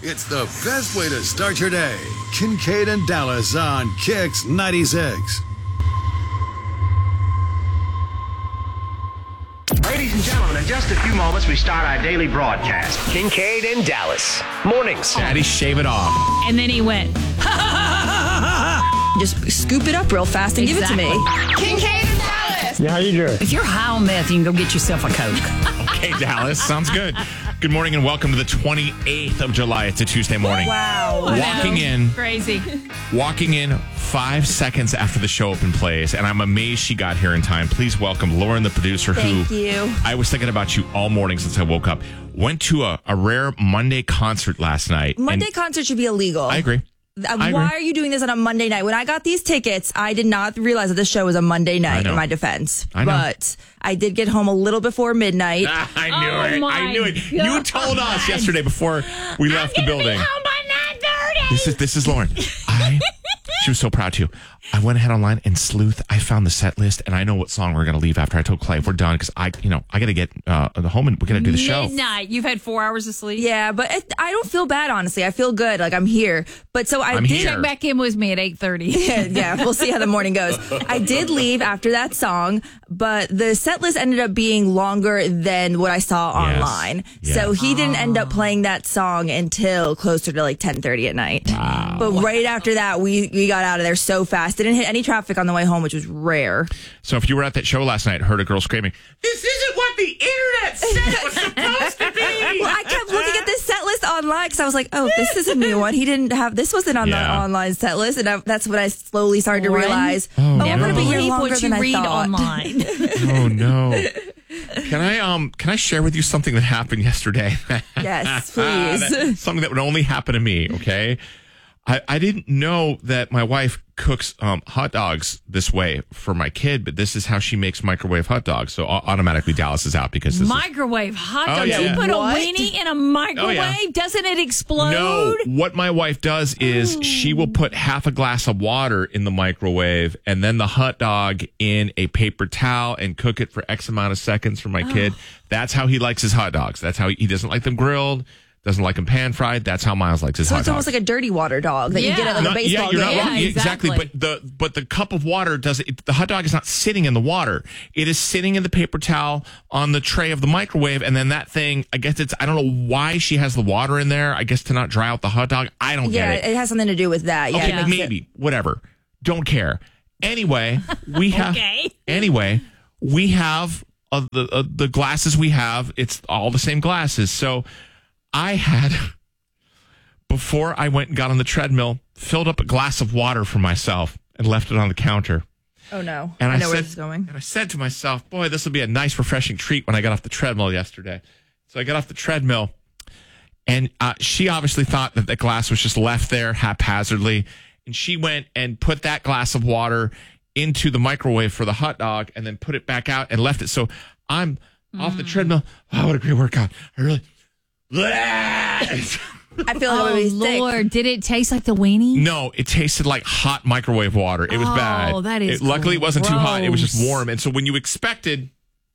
It's the best way to start your day. Kincaid and Dallas on Kicks 96. Ladies and gentlemen, in just a few moments, we start our daily broadcast. Kincaid and Dallas. Mornings. Daddy, shave it off. And then he went, Just scoop it up real fast and give it to me. Kincaid and Dallas. Yeah, how you doing? If you're high on meth, you can go get yourself a Coke. Okay, Dallas. Sounds good. Good morning and welcome to the 28th of July. It's a Tuesday morning. Wow. Walking in 5 seconds after the show open plays, and I'm amazed she got here in time. Please welcome Lauren, the producer, Thank who you. I was thinking about you all morning since I woke up. Went to a rare Monday concert last night. Monday concert should be illegal. I agree. Why are you doing this on a Monday night? When I got these tickets, I did not realize that this show was a Monday night, in my defense. I know. But I did get home a little before midnight. I knew it. I knew it. God. You told us yesterday before we left the building. Be home by 9:30. This is Lauren. She was so proud too. I went ahead online and sleuth. I found the set list, and I know what song we're going to leave after. I told Clay, if we're done, because I got to get home and we're going to do the show. Midnight. You've had 4 hours of sleep. Yeah, but I don't feel bad, honestly. I feel good. Like, I'm here. But so I I'm did here. Check back in with me at 8:30. Yeah, we'll see how the morning goes. I did leave after that song, but the set list ended up being longer than what I saw online. Yes. So he didn't end up playing that song until closer to like 10:30 at night. Wow. But right after that, we got out of there so fast. Didn't hit any traffic on the way home, which was rare. So if you were at that show last night, heard a girl screaming, "This isn't what the internet said it was supposed to be." Well, I kept looking at this set list online because I was like, oh, this is a new one. He didn't have, this wasn't on the online set list. And that's what I slowly started to realize. Oh, I'm going to be here Believe longer what you than I read thought. online. Oh no! Can I share with you something that happened yesterday? Yes, please. Something that would only happen to me. Okay. I didn't know that my wife cooks hot dogs this way for my kid, but this is how she makes microwave hot dogs. So automatically Dallas is out because this Microwave hot dog. yeah. You put What? a weenie in a microwave? Doesn't it explode? No, what my wife does is she will put half a glass of water in the microwave and then the hot dog in a paper towel and cook it for X amount of seconds for my kid. That's how he likes his hot dogs. That's how he doesn't like them grilled. Doesn't like them pan fried. That's how Miles likes his So hot it's dogs. almost like a dirty water dog that you get at like a baseball you're game. not wrong. Yeah, Exactly. exactly. But the cup of water the hot dog is not sitting in the water. It is sitting in the paper towel on the tray of the microwave, and then that thing, I don't know why she has the water in there. I guess to not dry out the hot dog. I don't Yeah, get it. it has something to do with that. Yeah, Okay, it makes maybe. Whatever. Don't care. Anyway, we have Okay. the glasses we have, it's all the same glasses. So I had, before I went and got on the treadmill, filled up a glass of water for myself and left it on the counter. Oh no! And I know where this is going. And I said to myself, boy, this will be a nice, refreshing treat when I got off the treadmill yesterday. So I got off the treadmill, and she obviously thought that the glass was just left there haphazardly. And she went and put that glass of water into the microwave for the hot dog and then put it back out and left it. So I'm off the treadmill. Oh, what a great workout. I really... I feel like I'm gonna be sick. Lord, did it taste like the weenie? No, it tasted like hot microwave water. It was bad. that is Luckily, it wasn't too hot. It was just gross. warm. And so when you expected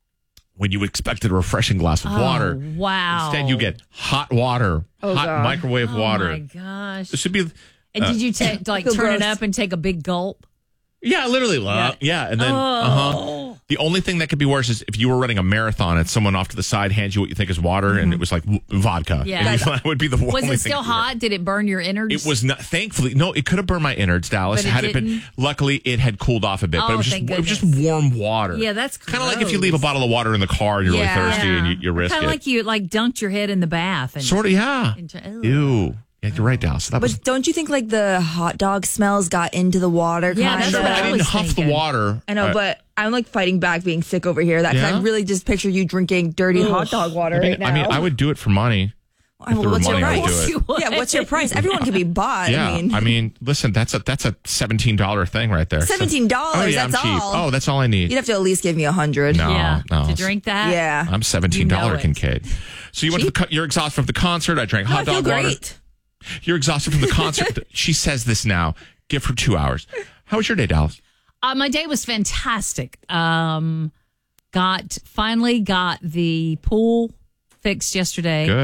a refreshing glass of water, Wow. instead you get hot water, hot God. microwave water. Oh, my gosh. This should be... And did you turn feel it gross. up and take a big gulp? Yeah, literally. Yeah. And then, the only thing that could be worse is if you were running a marathon and someone off to the side hands you what you think is water and it was like vodka. Yeah. That would be the Was only it thing. still hot? Did it burn your innards? It was not, thankfully, no, it could have burned my innards, Dallas. But it had it been, didn't? luckily it had cooled off a bit, but Oh, it was thank just goodness. warm water. Yeah, that's kind of like if you gross. leave a bottle of water in the car and you're Yeah. really thirsty and you risk Kind it. of like you dunked your head in the bath. And Sort of, yeah. Ugh. Ew. Yeah, you're right, Dallas. That was, But don't you think like the hot dog smells got into the water? Yeah, kind that's of? what I I didn't was huff thinking. the water. I know, but I'm like fighting back being sick over here. That 'cause Yeah? I really just picture you drinking dirty hot dog water right now. I mean, I would do it for money. If there were what's your money, I would price? do it. Yeah, what's your price? Everyone can be bought. Yeah, I mean, listen, that's a $17 thing right there. $17. Oh, yeah, that's I'm cheap. all. Oh, that's all I need. You'd have to at least give me 100. No, Yeah, no. to drink that? Yeah. I'm $17 You know it. Kincaid. So you went to you're exhausted from the concert. I drank No, I hot feel dog water. great. You're exhausted from the concert. She says this now. Give her 2 hours. How was your day, Dallas? My day was fantastic. Finally got the pool fixed yesterday. Good.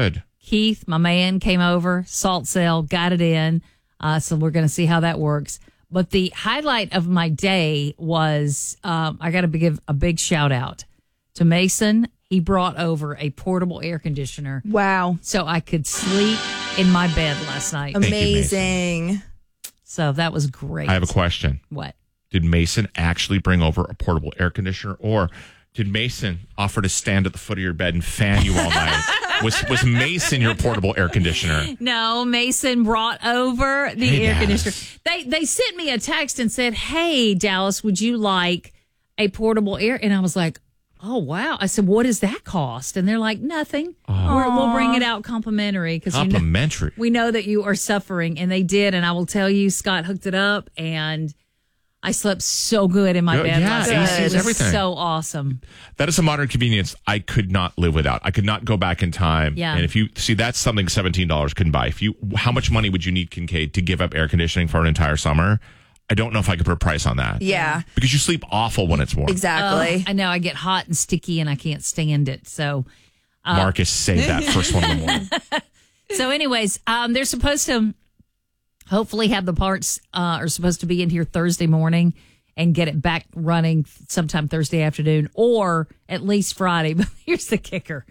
Keith, my man, came over, salt cell, got it in. So we're going to see how that works. But the highlight of my day was I got to give a big shout out to Mason. He brought over a portable air conditioner. Wow. So I could sleep in my bed last night. Amazing. So that was great. I have a question. What? Did Mason actually bring over a portable air conditioner, or did Mason offer to stand at the foot of your bed and fan you all night? Was Mason your portable air conditioner? No, Mason brought over the air conditioner. They sent me a text and said, "Hey, Dallas, would you like a portable air?" And I was like, "Oh, wow." I said, "What does that cost?" And they're like, "Nothing. We'll bring it out complimentary." Complimentary. We know that you are suffering. And they did. And I will tell you, Scott hooked it up and I slept so good in my bed last night. It was everything. so awesome. That is a modern convenience I could not live without. I could not go back in time. Yeah. And if you see, that's something $17 couldn't buy. How much money would you need, Kincaid, to give up air conditioning for an entire summer? I don't know if I could put a price on that. Yeah. Because you sleep awful when it's warm. Exactly. I know I get hot and sticky and I can't stand it. So, Marcus, save that first one in the morning. so anyways, they're supposed to hopefully have the parts are supposed to be in here Thursday morning and get it back running sometime Thursday afternoon or at least Friday. But here's the kicker.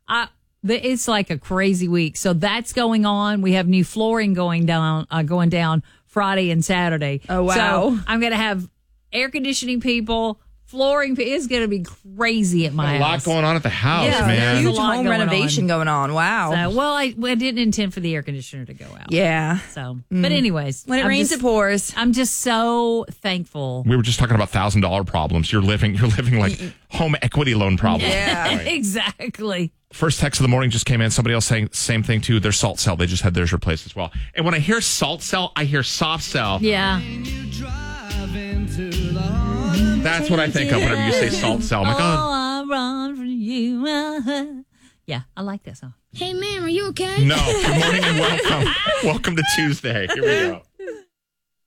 It's like a crazy week. So that's going on. We have new flooring going down Friday and Saturday. Oh, wow. So I'm going to have air conditioning people, flooring. It's going to be crazy at my A lot house. going on at the house, Yeah, man. there's Huge a lot home going renovation going on. Wow. So, well, I didn't intend for the air conditioner to go out. Yeah. So, but anyways. When it rains, it pours. I'm just so thankful. We were just talking about $1,000 problems. You're living like home equity loan problems. Yeah. Exactly. First text of the morning just came in. Somebody else saying same thing too. Their salt cell, they just had theirs replaced as well. And when I hear salt cell, I hear soft cell. Yeah. That's what I think of whenever you say salt cell. I'm like, oh. I run from you. Yeah, I like that song. Hey, ma'am, are you okay? No. Good morning and welcome. Welcome to Tuesday. Here we go.